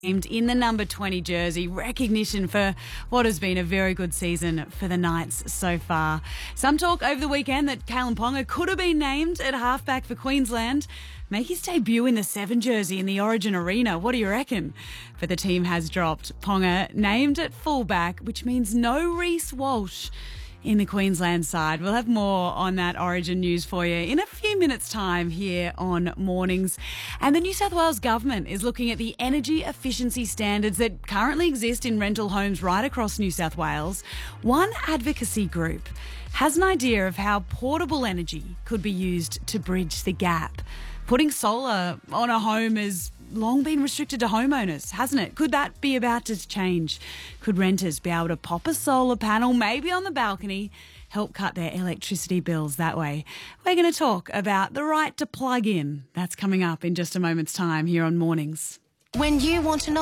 named in the number 20 jersey, recognition for what has been a very good season for the Knights so far. Some talk over the weekend that Kalyn Ponga could have been named at halfback for Queensland, make his debut in the 7 jersey in the Origin Arena. What do you reckon? But the team has dropped Ponga named at fullback, which means no Reece Walsh in the Queensland side. We'll have more on that Origin news for you in a few minutes' time here on Mornings. And the New South Wales government is looking at the energy efficiency standards that currently exist in rental homes right across New South Wales. One advocacy group has an idea of how portable energy could be used to bridge the gap. Putting solar on a home has long been restricted to homeowners, hasn't it? Could that be about to change? Could renters be able to pop a solar panel, maybe on the balcony, help cut their electricity bills that way? We're going to talk about the right to plug in. That's coming up in just a moment's time here on Mornings. When you want to know